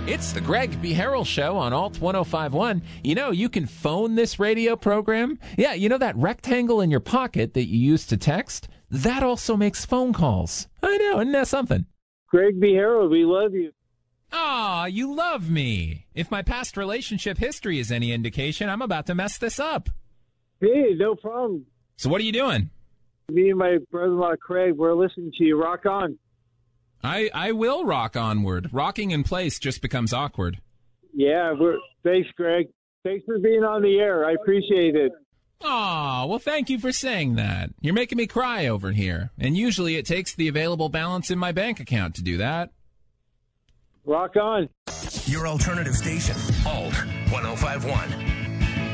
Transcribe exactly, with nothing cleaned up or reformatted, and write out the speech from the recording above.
It's the Greg B. Harrell Show on Alt ten fifty-one. You know, you can phone this radio program. Yeah, you know that rectangle in your pocket that you use to text? That also makes phone calls. I know, isn't that something? Greg B. Harrell, we love you. Aw, you love me. If my past relationship history is any indication, I'm about to mess this up. Hey, no problem. So what are you doing? Me and my brother-in-law Craig, we're listening to you. Rock on. I, I will rock onward. Rocking in place just becomes awkward. Yeah, we're thanks, Greg. Thanks for being on the air. I appreciate it. Aw, well, thank you for saying that. You're making me cry over here, and usually it takes the available balance in my bank account to do that. Rock on. Your alternative station, Alt ten fifty-one.